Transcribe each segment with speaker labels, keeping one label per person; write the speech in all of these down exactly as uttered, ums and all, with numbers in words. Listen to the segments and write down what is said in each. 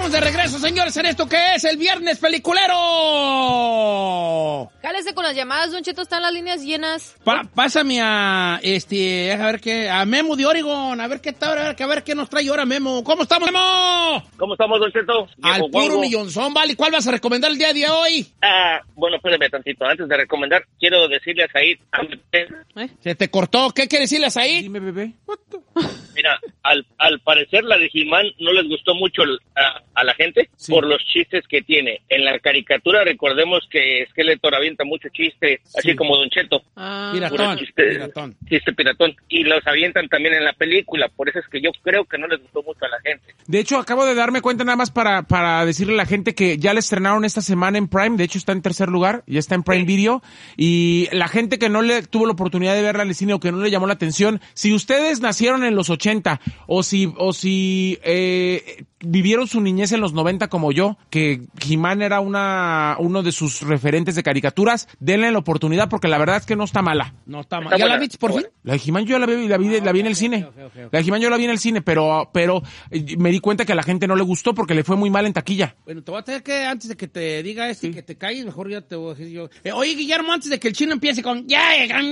Speaker 1: estamos de regreso, señores, en esto que es el Viernes Peliculero.
Speaker 2: Cálese con las llamadas, Don Cheto, están las líneas llenas.
Speaker 1: Pa pásame a, este, a ver qué, a Memo de Oregon, a ver qué tal, a ver, a ver qué nos trae ahora Memo. ¿Cómo estamos, Memo?
Speaker 3: ¿Cómo estamos, Don Cheto?
Speaker 1: Al
Speaker 3: Diego,
Speaker 1: puro
Speaker 3: Guango.
Speaker 1: millonzón, vale. ¿Cuál vas a recomendar el día de hoy?
Speaker 3: Ah, bueno, espérame tantito. Antes de recomendar, quiero decirle a Said...
Speaker 2: ¿Eh?
Speaker 1: Se te cortó. ¿Qué quiere decirle a Said?
Speaker 4: Dime, bebé.
Speaker 3: Mira, al, al parecer la de He-Man no les gustó mucho el- a, a la gente
Speaker 4: Sí.
Speaker 3: por los chistes que tiene. En la caricatura recordemos que Skeletor avienta mucho chiste,
Speaker 4: Sí.
Speaker 3: así como Don Cheto.
Speaker 2: Ah,
Speaker 3: Puro
Speaker 1: Piratón,
Speaker 3: chiste,
Speaker 1: piratón.
Speaker 3: chiste piratón. Y los avientan también en la película. Por eso es que yo creo que no les gustó mucho a la gente.
Speaker 4: De hecho, acabo de darme cuenta nada más para, para decirle a la gente que ya le estrenaron esta semana en Prime. De hecho, está en tercer lugar. Ya está en Prime Video. Y la gente que no le tuvo la oportunidad de verla en el cine o que no le llamó la atención, si ustedes nacieron en los ochenta o si, o si eh, vivieron su niñez en los noventa como yo, que He-Man era una, uno de sus referentes de caricaturas, denle la oportunidad porque la verdad es que no está mala.
Speaker 1: No está mal.
Speaker 3: Está
Speaker 1: ¿Ya la
Speaker 3: buena.
Speaker 1: viste por fin?
Speaker 4: La de He-Man yo la vi, la vi, la vi en el cine.
Speaker 1: ok, ok, ok.
Speaker 4: La de He-Man yo la vi en el cine, pero, pero eh, me di cuenta que a la gente no le gustó porque le fue muy mal en taquilla.
Speaker 1: Bueno, te voy a tener que, antes de que te diga este, que te calles, mejor ya te voy a decir yo. Eh, oye, Guillermo, antes de que el chino empiece con... ¡Ya,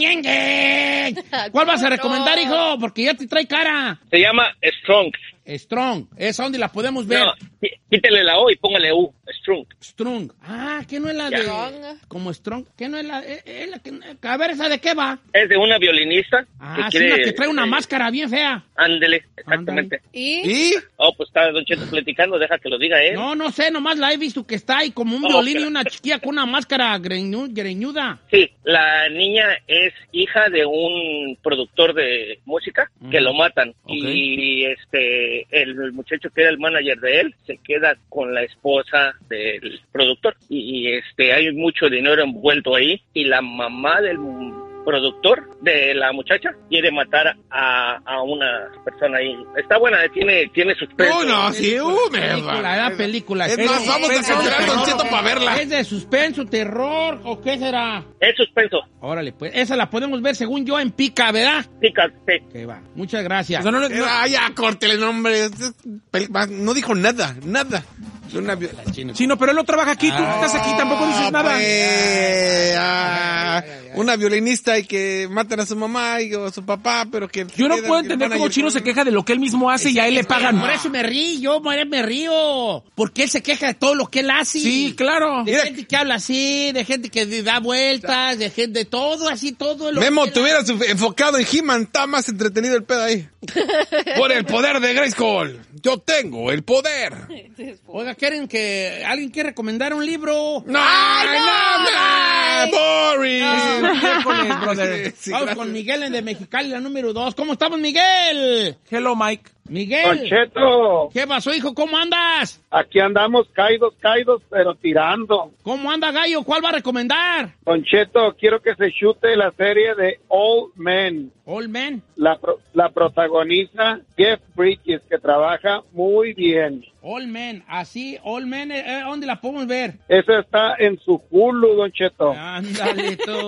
Speaker 1: ¿cuál vas a recomendar, hijo? Porque ya te trae cara.
Speaker 3: Se llama Strong.
Speaker 1: Strong. ¿Esa dónde la podemos ver?
Speaker 3: No, qui- quítale la O y póngale U. Strong.
Speaker 1: Strong. Ah, ¿qué no es la
Speaker 3: Ya.
Speaker 1: de...?
Speaker 2: Strong.
Speaker 1: Como Strong. ¿Qué no es la...? eh, eh, la que- a ver, ¿esa de qué va?
Speaker 3: Es de una violinista.
Speaker 1: Ah,
Speaker 3: que
Speaker 1: sí,
Speaker 3: quiere,
Speaker 1: la que trae una
Speaker 3: eh,
Speaker 1: máscara bien fea.
Speaker 3: Ándele, exactamente.
Speaker 2: ¿Y?
Speaker 4: ¿Y?
Speaker 3: Oh, pues está Don Cheto platicando, deja que lo diga él.
Speaker 1: No, no sé, nomás la he visto que está ahí como un
Speaker 3: No,
Speaker 1: violín y
Speaker 3: pero-
Speaker 1: una chiquilla con una máscara greñu- greñuda.
Speaker 3: Sí, la niña es hija de un productor de música que lo matan.
Speaker 4: Ok.
Speaker 3: Y este el muchacho que era el manager de él se queda con la esposa del productor. Y, y, este hay mucho dinero envuelto ahí. Y la mamá del productor de la muchacha quiere matar a, a una persona ahí. Está buena, tiene, tiene suspenso.
Speaker 5: Oh, no, sí, uh, me
Speaker 1: Película,
Speaker 5: va.
Speaker 1: la película.
Speaker 5: Es más, vamos a cancelar a Don Cheto para verla.
Speaker 1: ¿Es de suspenso, terror o qué será?
Speaker 3: Es suspenso.
Speaker 1: Órale, pues, esa la podemos ver según yo en Pica, ¿verdad?
Speaker 3: Pica, sí.
Speaker 1: Que va. Muchas gracias.
Speaker 4: O sea, no, no,
Speaker 5: Eh,
Speaker 4: no-
Speaker 5: ah, ya, córtele, nombre. No dijo nada, nada. Una vi-
Speaker 4: Chino, pero él no trabaja aquí, tú estás aquí, tampoco dices
Speaker 5: Ah,
Speaker 4: nada.
Speaker 5: pues, ah, una violinista y que matan a su mamá y o a su papá, pero que...
Speaker 4: Yo no
Speaker 5: quedan-
Speaker 4: puedo
Speaker 5: que
Speaker 4: entender
Speaker 5: van a
Speaker 4: cómo
Speaker 5: ir
Speaker 4: Chino
Speaker 5: con-
Speaker 4: se queja de lo que él mismo hace y a él le pagan.
Speaker 1: Por eso me río, yo me me río. Porque él se queja de todo lo que él hace.
Speaker 4: Sí, claro.
Speaker 1: De
Speaker 5: Mira.
Speaker 1: gente que habla así, de gente que da vueltas, de gente, de todo así, todo lo
Speaker 5: Memo,
Speaker 1: que él
Speaker 5: te hubieras enfocado en He-Man, está más entretenido el pedo ahí. Por el poder de Grayskull. Yo tengo el poder.
Speaker 1: Oiga, ¿quieren que alguien quiere recomendar un libro?
Speaker 5: ¡No! ¡Ay, no! no, ¡Boring!
Speaker 4: Miércoles, brother.
Speaker 5: Sí,
Speaker 1: Vamos
Speaker 5: gracias.
Speaker 1: con Miguel en de Mexicali, la número dos. ¿Cómo estamos, Miguel?
Speaker 4: Hello, Mike.
Speaker 1: Miguel.
Speaker 6: Cheto,
Speaker 1: ¿Qué pasó, hijo? ¿Cómo andas?
Speaker 6: aquí andamos caídos, caídos, pero tirando.
Speaker 1: ¿Cómo anda, gallo? ¿Cuál va a recomendar?
Speaker 6: Don Cheto, quiero que se chute la serie de Old Men.
Speaker 1: Old Man.
Speaker 6: La, pro- la protagoniza Jeff Bridges, que trabaja muy bien.
Speaker 1: Old Man. Así, Old Man. eh, eh, ¿Dónde la podemos ver?
Speaker 6: Esa está en su Hulu, Don Cheto.
Speaker 1: Ándale, tú.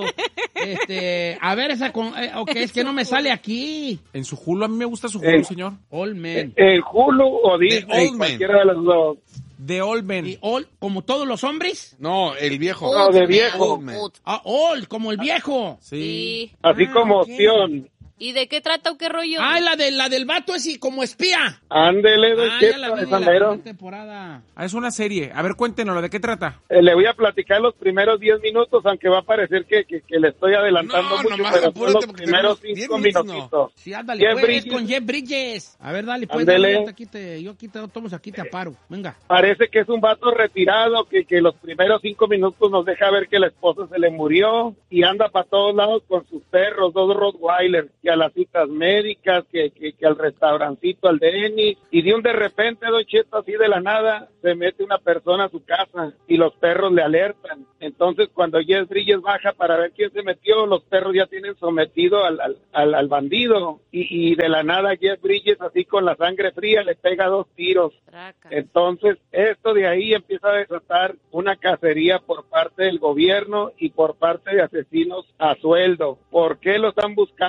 Speaker 1: Este, a ver, esa con... eh, ok, es que no me sale aquí.
Speaker 4: En su Hulu, a mí me gusta su Hulu,
Speaker 6: Eh.
Speaker 4: señor.
Speaker 1: Old Man.
Speaker 6: En Hulu o Disney,
Speaker 5: Old Man.
Speaker 6: cualquiera de los dos.
Speaker 4: The Old
Speaker 1: ¿Y
Speaker 4: Men.
Speaker 1: old como todos los hombres?
Speaker 5: No, el viejo.
Speaker 6: No, de viejo.
Speaker 5: Old Man.
Speaker 1: Ah, old, como el viejo.
Speaker 4: Sí.
Speaker 2: Sí.
Speaker 6: Así
Speaker 1: Ah,
Speaker 6: como
Speaker 1: ok.
Speaker 6: opción.
Speaker 2: ¿Y de qué trata o qué rollo?
Speaker 1: Ah, la, de, la del vato es y como espía.
Speaker 6: Ándele, Don
Speaker 1: Ah, ya la
Speaker 6: Cheto,
Speaker 1: vi
Speaker 6: es
Speaker 1: de la
Speaker 6: mero.
Speaker 1: primera temporada.
Speaker 4: Ah, es una serie. A ver, cuéntenos, ¿de qué trata?
Speaker 6: Eh, le voy a platicar los primeros diez minutos, aunque va a parecer que, que, que le estoy adelantando
Speaker 5: No,
Speaker 6: mucho,
Speaker 5: nomás
Speaker 6: pero son
Speaker 5: apúrate
Speaker 6: los
Speaker 5: porque
Speaker 6: primeros
Speaker 5: tenemos diez
Speaker 6: cinco
Speaker 5: minutos, no.
Speaker 6: minutitos.
Speaker 1: Sí, ándale,
Speaker 6: Jeff
Speaker 1: pues, es
Speaker 6: Bridges.
Speaker 1: con Jeff Bridges. A ver, dale, pues,
Speaker 6: Ándele.
Speaker 1: dale, aquí te, yo aquí te tomo, aquí te aparo. Venga.
Speaker 6: Parece que es un vato retirado, que, que los primeros cinco minutos nos deja ver que la esposa se le murió y anda para todos lados con sus perros, dos Rottweilers, que a las citas médicas, que, que, que al restaurancito, al Denny, y de un de repente, Don Cheto, así de la nada, se mete una persona a su casa y los perros le alertan. Entonces, cuando Jeff Bridges baja para ver quién se metió, los perros ya tienen sometido al, al, al, al bandido, y, y de la nada Jeff Bridges, así con la sangre fría, le pega dos tiros.
Speaker 2: Traca.
Speaker 6: Entonces, esto de ahí empieza a desatar una cacería por parte del gobierno y por parte de asesinos a sueldo. ¿Por qué lo están buscando?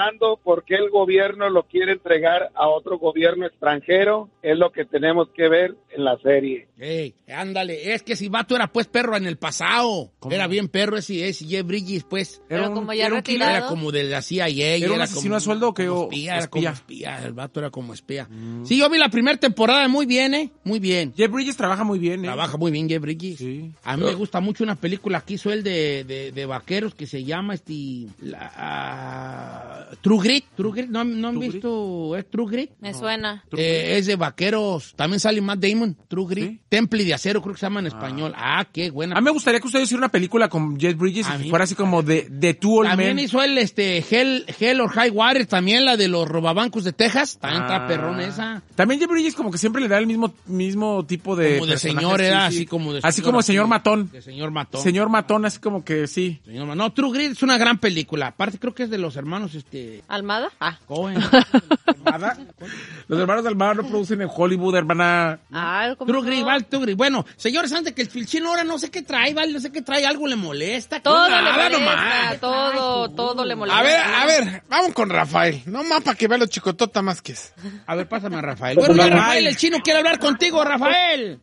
Speaker 6: por qué el gobierno lo quiere entregar a otro gobierno extranjero, es lo que tenemos que ver en la serie.
Speaker 1: Ey, ándale, es que si vato era pues perro en el pasado. ¿Cómo? Era bien perro ese, ese Jeff Bridges, pues.
Speaker 2: Pero
Speaker 1: era un,
Speaker 2: como ya
Speaker 1: era
Speaker 2: retirado.
Speaker 1: Era como de la C I A.
Speaker 4: ¿Era un asesino a sueldo que
Speaker 1: como
Speaker 4: o
Speaker 1: espía, era
Speaker 4: espía?
Speaker 1: como espía, el vato era como espía. Mm. Sí, yo vi la primera temporada muy bien, ¿eh? Muy bien.
Speaker 4: Jeff Bridges trabaja muy bien, ¿eh?
Speaker 1: Trabaja muy bien Jeff Bridges.
Speaker 4: Sí.
Speaker 1: A mí me gusta mucho una película que hizo él de, de, de vaqueros que se llama este... La, uh, True Grit. True Grit, ¿no, no han
Speaker 4: True
Speaker 1: visto? ¿Es True Grit?
Speaker 2: Me suena.
Speaker 1: Eh, es de vaqueros. También sale Matt Damon, True Grit.
Speaker 4: ¿Sí?
Speaker 1: Temple de acero, creo que se llama en español. Ah, qué buena.
Speaker 4: A mí me gustaría que usted hiciera una película con Jeff Bridges
Speaker 1: A
Speaker 4: y que
Speaker 1: mí
Speaker 4: fuera
Speaker 1: me
Speaker 4: así como de, de Two Old
Speaker 1: También
Speaker 4: Men.
Speaker 1: hizo él este Hell, Hell or High Water, también la de los robabancos de Texas. También
Speaker 4: Ah.
Speaker 1: está perrón esa.
Speaker 4: También Jeff Bridges como que siempre le da el mismo, mismo tipo de
Speaker 1: Como de
Speaker 4: personaje,
Speaker 1: señor,
Speaker 4: sí,
Speaker 1: era
Speaker 4: sí.
Speaker 1: así como de
Speaker 4: Así como el señor
Speaker 1: así,
Speaker 4: matón.
Speaker 1: De señor matón.
Speaker 4: Señor matón, así como que sí.
Speaker 1: Señor matón. No, True Grit es una gran película. Aparte creo que es de los hermanos este
Speaker 2: ¿Almada? Ah.
Speaker 1: Cohen.
Speaker 4: Almada. Los hermanos de Almada no producen en Hollywood, hermana.
Speaker 2: Ah, ¿cómo
Speaker 1: True
Speaker 2: no?
Speaker 1: Grit, vale, True Grit. Bueno, señores, antes que el filchino ahora no sé qué trae, vale, no sé qué trae, algo le molesta.
Speaker 2: Todo
Speaker 1: Nada,
Speaker 2: le molesta,
Speaker 1: nomás.
Speaker 2: todo, todo le molesta.
Speaker 5: A ver, a ver, vamos con Rafael. No más para que vea lo chicotota más que es.
Speaker 1: A ver, pásame a Rafael. Bueno, ya, Rafael, el chino quiere hablar contigo, Rafael.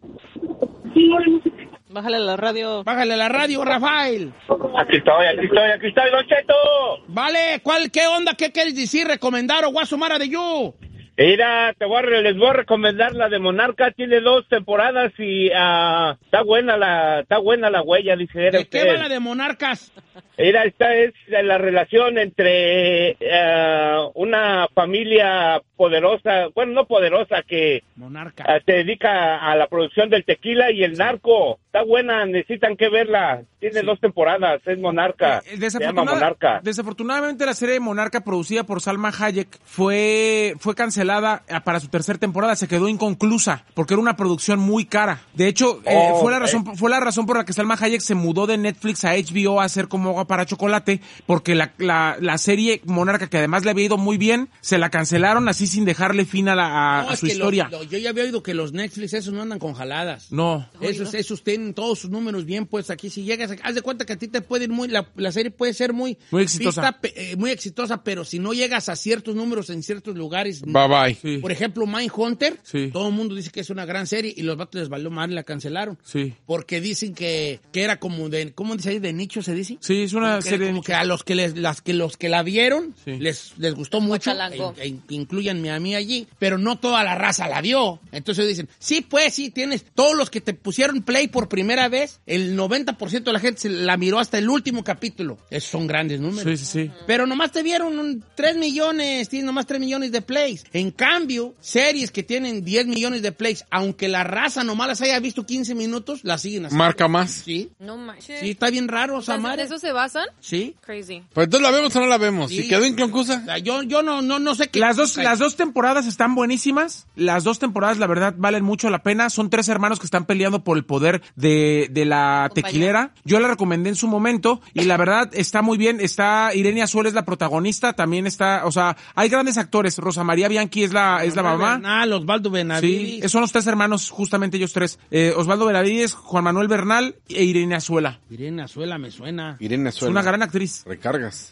Speaker 2: Bájale la radio.
Speaker 1: Bájale la radio, Rafael.
Speaker 3: Aquí estoy, aquí estoy, aquí estoy, Don Cheto.
Speaker 1: Vale, ¿cuál, qué onda, qué quieres decir, recomendar o guasumara de you?
Speaker 3: Mira, te voy a, les voy a recomendar la de Monarca, tiene dos temporadas y uh, está buena la está buena la huella, dice.
Speaker 1: ¿De qué va la de Monarcas?
Speaker 3: Mira, esta es la relación entre uh, una familia poderosa, bueno, no poderosa, que
Speaker 1: Monarca.
Speaker 3: uh, se dedica a la producción del tequila y el narco. Está buena, necesitan que verla. Tiene sí. dos temporadas, es Monarca.
Speaker 4: Eh,
Speaker 3: se llama Monarca.
Speaker 4: Desafortunadamente la serie de Monarca producida por Salma Hayek fue, fue cancelada para su tercera temporada, se quedó inconclusa porque era una producción muy cara. De hecho, oh, eh, fue, la razón, eh. fue la razón por la que Salma Hayek se mudó de Netflix a H B O a hacer como agua para chocolate, porque la, la, la serie Monarca, que además le había ido muy bien, se la cancelaron así sin dejarle fin a, la, a,
Speaker 1: no,
Speaker 4: a su
Speaker 1: que
Speaker 4: historia.
Speaker 1: Lo, lo, yo ya había oído que los Netflix esos no andan con jaladas.
Speaker 4: No.
Speaker 1: Esos, esos tienen todos sus números bien puestos aquí. Si llegas, a, haz de cuenta que a ti te puede ir muy, la, la serie puede ser muy,
Speaker 4: muy exitosa.
Speaker 1: Vista, eh, muy exitosa, pero si no llegas a ciertos números en ciertos lugares.
Speaker 5: Bye bye.
Speaker 1: Sí. Por ejemplo, Mindhunter,
Speaker 4: sí.
Speaker 1: todo el mundo dice que es una gran serie y los vatos les valió mal y la cancelaron.
Speaker 4: Sí.
Speaker 1: Porque dicen que, que era como de, ¿cómo dice ahí? ¿De nicho se dice?
Speaker 4: Sí, es una
Speaker 1: como
Speaker 4: serie
Speaker 1: que,
Speaker 4: de
Speaker 1: como
Speaker 4: nicho.
Speaker 1: que a los que les, las que los que la vieron,
Speaker 4: sí.
Speaker 1: les, les gustó mucho, e, e, incluyanme a mí allí, pero no toda la raza la vio. Entonces dicen, sí, pues sí, tienes, todos los que te pusieron play por primera vez, el noventa por ciento de la gente se la miró hasta el último capítulo. Esos son grandes números.
Speaker 4: Sí, sí, sí.
Speaker 1: Pero nomás te vieron un, tres millones, tienen nomás tres millones de plays. En cambio, series que tienen diez millones de plays, aunque la raza nomás las haya visto quince minutos, las siguen haciendo.
Speaker 5: Marca más.
Speaker 1: Sí.
Speaker 2: No manches.
Speaker 1: Sí, está bien raro, Samara.
Speaker 2: ¿De eso se basan?
Speaker 1: Sí.
Speaker 2: Crazy.
Speaker 5: Pues entonces la vemos o no la vemos.
Speaker 1: Sí.
Speaker 5: Si quedó inconclusa.
Speaker 1: O sea, yo, yo no, no, no sé qué.
Speaker 4: Las dos, las dos temporadas están buenísimas. Las dos temporadas, la verdad, valen mucho la pena. Son tres hermanos que están peleando por el poder de, de la tequilera. Yo la recomendé en su momento y la verdad está muy bien. Está Irene Azuela es la protagonista. También está, o sea, hay grandes actores. Rosa María Bianchi es la, es la mamá.
Speaker 1: Ah, Osvaldo Benavides.
Speaker 4: Sí, son los tres hermanos, justamente ellos tres. Eh, Osvaldo Benavides, Juan Manuel Bernal e Irene Azuela.
Speaker 1: Irene Azuela me suena.
Speaker 5: Irene Azuela.
Speaker 4: Es una gran actriz.
Speaker 5: Recargas.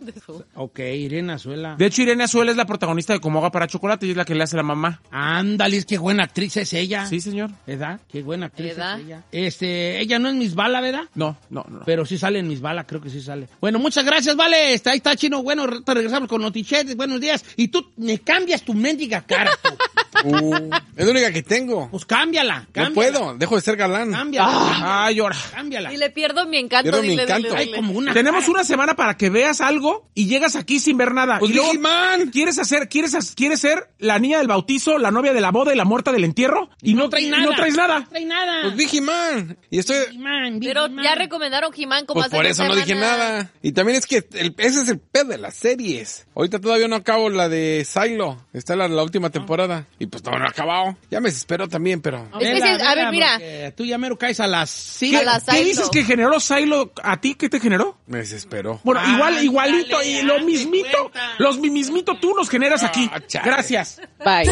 Speaker 1: Ok, Irene Azuela.
Speaker 4: De hecho, Irene Azuela es la protagonista de Como Agua para Chocolate y es la que le hace la mamá.
Speaker 1: Ándale, qué buena actriz es ella.
Speaker 4: Sí, señor.
Speaker 1: ¿Verdad? Qué buena actriz
Speaker 2: ¿Edad?
Speaker 1: es ella. Este, ella no es Miss Bala, ¿verdad?
Speaker 4: No, no, no.
Speaker 1: Pero sí sale en Miss Bala, creo que sí sale. Bueno, muchas gracias, vale. Está, ahí está, Chino. Bueno, te regresamos con Notichetes. Buenos días. Y tú me cambias tu mendiga cara, tú.
Speaker 5: Uh, es la única que tengo.
Speaker 1: Pues cámbiala, cámbiala.
Speaker 5: No puedo, dejo de ser galán.
Speaker 1: Cámbiala.
Speaker 4: Ah, llora.
Speaker 1: Cámbiala.
Speaker 2: Y le pierdo mi encanto.
Speaker 5: Pierdo mi
Speaker 2: dile,
Speaker 5: encanto.
Speaker 2: dile,
Speaker 1: Hay
Speaker 2: dile.
Speaker 1: como una.
Speaker 4: Tenemos una semana para que veas algo y llegas aquí sin ver nada.
Speaker 5: Pues
Speaker 4: y luego
Speaker 5: Digimon.
Speaker 4: quieres hacer, quieres, ha- quieres ser la niña del bautizo, la novia de la boda y la muerta del entierro y no,
Speaker 1: trae
Speaker 4: y
Speaker 1: nada.
Speaker 4: no traes nada.
Speaker 1: No trae nada.
Speaker 5: Pues Digimon. Y estoy...
Speaker 1: Digimon,
Speaker 2: Pero
Speaker 1: Digimon.
Speaker 2: ya recomendaron He-Man como
Speaker 5: Pues
Speaker 2: hace
Speaker 5: por
Speaker 2: dos
Speaker 5: eso no dije
Speaker 2: semanas.
Speaker 5: nada. Y también es que el, ese es el pedo de las series. Ahorita todavía no acabo la de Silo. Está la, la última temporada. Y pues todavía no he acabado. Ya me desesperó también, pero...
Speaker 2: Es que
Speaker 1: Vela,
Speaker 2: sí, a
Speaker 1: vela,
Speaker 2: ver, mira.
Speaker 1: porque Tú ya mero caes a las
Speaker 2: A
Speaker 1: cinco.
Speaker 2: las
Speaker 4: ¿Qué
Speaker 2: Silo.
Speaker 4: dices que generó Silo a ti? ¿Qué te generó?
Speaker 5: Me desesperó.
Speaker 4: Bueno,
Speaker 1: Ah,
Speaker 4: igual, igualito,
Speaker 1: dale,
Speaker 4: y lo
Speaker 1: hazte
Speaker 4: mismito,
Speaker 1: cuenta.
Speaker 4: los mismito tú nos generas aquí.
Speaker 5: Ah, chale.
Speaker 4: Gracias.
Speaker 2: Bye.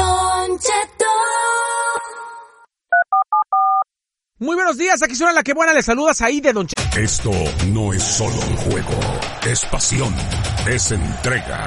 Speaker 4: Muy buenos días, aquí suena la que buena, le saludas ahí de Don Ch...
Speaker 7: Esto no es solo un juego, es pasión, es entrega.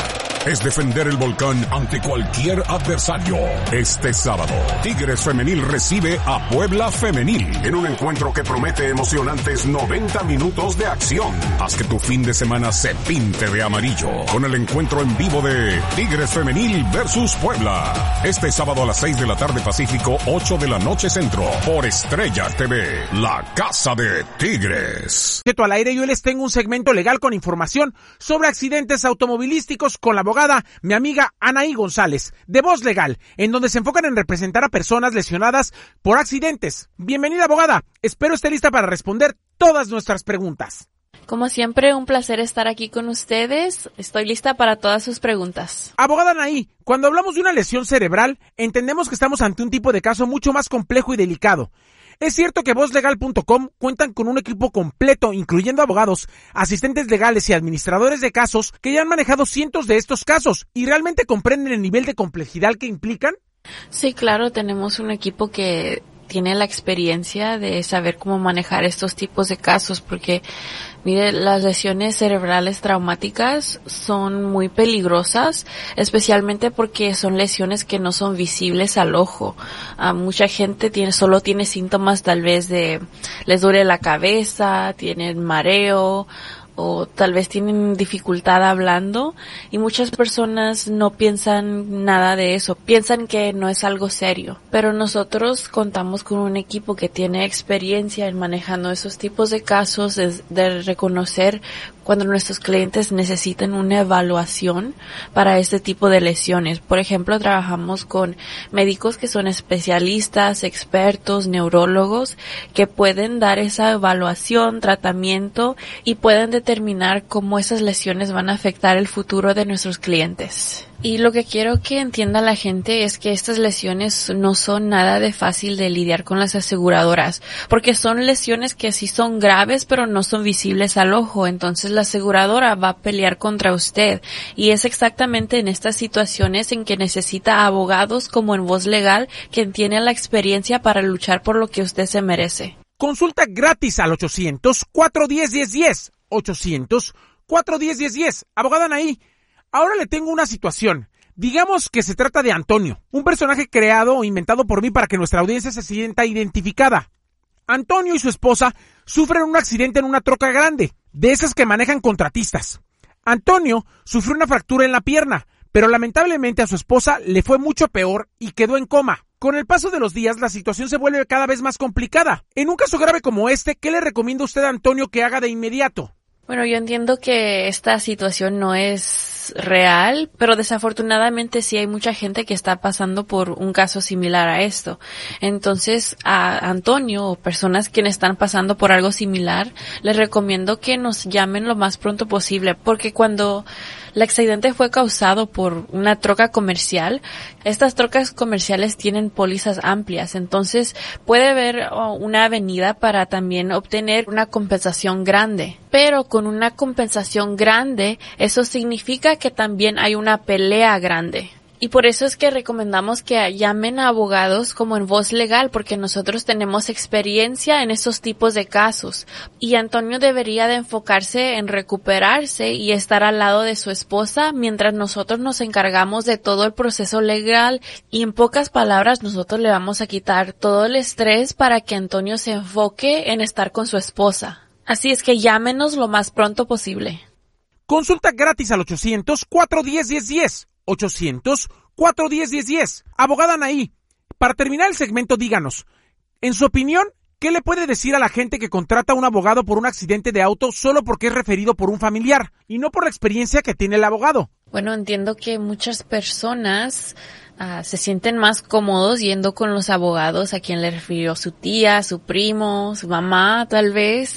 Speaker 7: es defender el volcán ante cualquier adversario. Este sábado, Tigres Femenil recibe a Puebla Femenil en un encuentro que promete emocionantes noventa minutos de acción. Haz que tu fin de semana se pinte de amarillo con el encuentro en vivo de Tigres Femenil versus Puebla. Este sábado a las seis de la tarde Pacífico, ocho de la noche Centro, por Estrella T V, la casa de Tigres.
Speaker 4: Al aire, yo les tengo un segmento legal con información sobre accidentes automovilísticos con la abogada, mi amiga Anaí González, de Voz Legal, en donde se enfocan en representar a personas lesionadas por accidentes. Bienvenida, abogada. Espero esté lista para responder todas nuestras preguntas.
Speaker 2: Como siempre, un placer estar aquí con ustedes. Estoy lista para todas sus preguntas.
Speaker 4: Abogada Anaí, cuando hablamos de una lesión cerebral, entendemos que estamos ante un tipo de caso mucho más complejo y delicado. Es cierto que voz legal punto com cuentan con un equipo completo, incluyendo abogados, asistentes legales y administradores de casos que ya han manejado cientos de estos casos y realmente comprenden el nivel de complejidad que implican.
Speaker 2: Sí, claro, tenemos un equipo que tiene la experiencia de saber cómo manejar estos tipos de casos, porque mire, las lesiones cerebrales traumáticas son muy peligrosas, especialmente porque son lesiones que no son visibles al ojo. Uh, mucha gente tiene, solo tiene síntomas tal vez de, les duele la cabeza, tienen mareo, o tal vez tienen dificultad hablando, y muchas personas no piensan nada de eso, piensan que no es algo serio, pero nosotros contamos con un equipo que tiene experiencia en manejando esos tipos de casos, de, de reconocer cuando nuestros clientes necesitan una evaluación para este tipo de lesiones. Por ejemplo, trabajamos con médicos que son especialistas, expertos, neurólogos, que pueden dar esa evaluación, tratamiento y pueden determinar cómo esas lesiones van a afectar el futuro de nuestros clientes. Y lo que quiero que entienda la gente es que estas lesiones no son nada de fácil de lidiar con las aseguradoras, porque son lesiones que sí son graves, pero no son visibles al ojo. Entonces la aseguradora va a pelear contra usted. Y es exactamente en estas situaciones en que necesita abogados como en Voz Legal, que tienen la experiencia para luchar por lo que usted se merece.
Speaker 4: Consulta gratis al ochocientos, cuatro uno cero, uno cero uno cero. ochocientos, cuatro uno cero, uno cero uno cero. Abogada Anaí, ahora le tengo una situación. Digamos que se trata de Antonio, un personaje creado o inventado por mí para que nuestra audiencia se sienta identificada. Antonio y su esposa sufren un accidente en una troca grande, de esas que manejan contratistas. Antonio sufrió una fractura en la pierna, pero lamentablemente a su esposa le fue mucho peor y quedó en coma. Con el paso de los días, la situación se vuelve cada vez más complicada. En un caso grave como este, ¿qué le recomienda usted a Antonio que haga de inmediato?
Speaker 2: Bueno, yo entiendo que esta situación no es real, pero desafortunadamente sí hay mucha gente que está pasando por un caso similar a esto. Entonces, a Antonio o personas que están pasando por algo similar, les recomiendo que nos llamen lo más pronto posible, porque cuando el accidente fue causado por una troca comercial, estas trocas comerciales tienen pólizas amplias, entonces puede haber una avenida para también obtener una compensación grande. Pero con una compensación grande, eso significa que también hay una pelea grande. Y por eso es que recomendamos que llamen a abogados como en Voz Legal, porque nosotros tenemos experiencia en esos tipos de casos. Y Antonio debería de enfocarse en recuperarse y estar al lado de su esposa mientras nosotros nos encargamos de todo el proceso legal. Y en pocas palabras, nosotros le vamos a quitar todo el estrés para que Antonio se enfoque en estar con su esposa. Así es que llámenos lo más pronto posible.
Speaker 4: Consulta gratis al ochocientos, cuatro uno cero, uno cero uno cero. ochocientos, cuatro uno cero, uno cero uno cero. Abogada Anaí, para terminar el segmento, díganos, en su opinión, ¿qué le puede decir a la gente que contrata a un abogado por un accidente de auto solo porque es referido por un familiar y no por la experiencia que tiene el abogado?
Speaker 2: Bueno, entiendo que muchas personas Uh, se sienten más cómodos yendo con los abogados a quien le refirió su tía, su primo, su mamá, tal vez.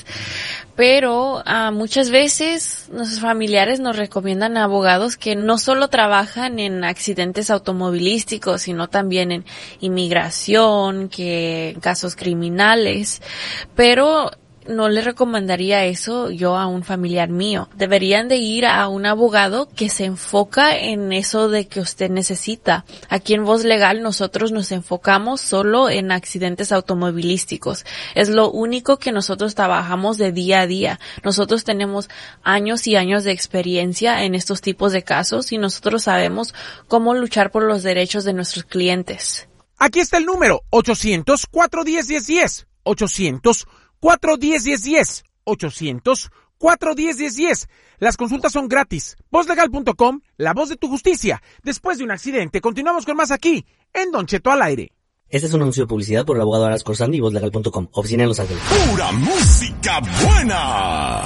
Speaker 2: Pero uh, muchas veces nuestros familiares nos recomiendan a abogados que no solo trabajan en accidentes automovilísticos, sino también en inmigración, que en casos criminales. Pero no le recomendaría eso yo a un familiar mío. Deberían de ir a un abogado que se enfoca en eso de que usted necesita. Aquí en Voz Legal nosotros nos enfocamos solo en accidentes automovilísticos. Es lo único que nosotros trabajamos de día a día. Nosotros tenemos años y años de experiencia en estos tipos de casos y nosotros sabemos cómo luchar por los derechos de nuestros clientes.
Speaker 4: Aquí está el número, ochocientos, cuatro uno cero, uno cero, ochocientos, cuatro uno cero, uno cero, ochocientos, cuatro uno cero, uno cero. Las consultas son gratis. voz legal punto com, la voz de tu justicia. Después de un accidente, continuamos con más aquí, en Don Cheto al aire.
Speaker 8: Este es un anuncio de publicidad por el abogado Aras Corsandi y voz legal punto com, oficina en Los Ángeles.
Speaker 7: Pura música buena.